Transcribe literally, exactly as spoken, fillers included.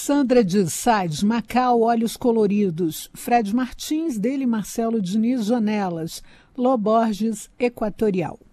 Sandra de Sais, Macau, Olhos Coloridos. Fred Martins, dele Marcelo Diniz, Janelas. Lô Borges, Equatorial.